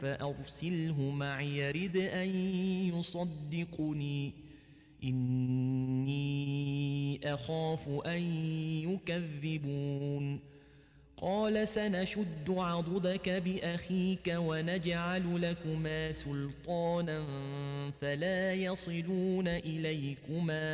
فأرسله معي يرد أن يصدقني إني أخاف أن يكذبون قال سنشد عضدك بأخيك ونجعل لكما سلطانا فلا يصلون إليكما